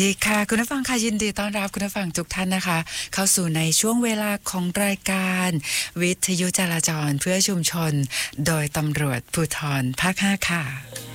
ดีค่ะคุณผู้ฟังค่ะยินดีต้อนรับคุณผู้ฟังทุกท่านนะคะเข้าสู่ในช่วงเวลาของรายการวิทยุจราจรเพื่อชุมชนโดยตำรวจภูธรภาค 5ค่ะ